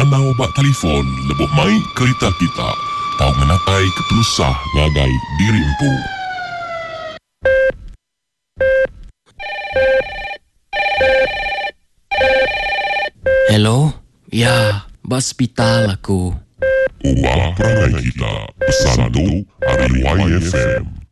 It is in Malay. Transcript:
Nanang ubak telefon lebih mai kereta kita. Tahu menakai kepelusah ngagai diri empu. Hello? Ya, hospital aku. Ubah perangai kita. Pesan tu hari YFM.